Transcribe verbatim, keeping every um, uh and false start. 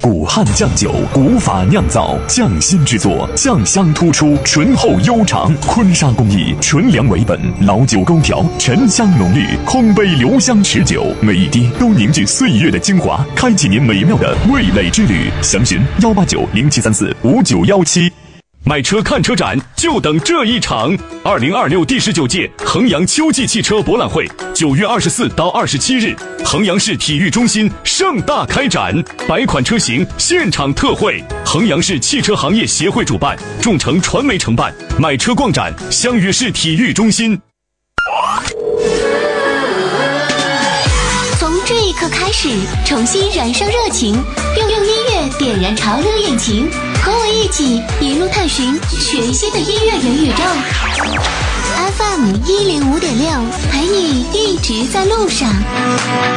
古汉酱酒，古法酿造，匠心制作，酱香突出，醇厚悠长。坤沙工艺，纯粮为本，老酒勾调，沉香浓郁，空杯留香持久，每一滴都凝聚岁月的精华，开启您美妙的味蕾之旅。详询幺八九零七三四五九幺七。买车看车展就等这一场！二零二六第十九届衡阳秋季汽车博览会，九月二十四到二十七日，衡阳市体育中心盛大开展，百款车型现场特惠。衡阳市汽车行业协会主办，众诚传媒承办。买车逛展，相约市体育中心。 从这一刻开始，重新燃烧热情，用用音乐点燃潮流引擎。和我一起一路探寻全新的音乐元宇宙。F M 一零五点六，陪你一直在路上。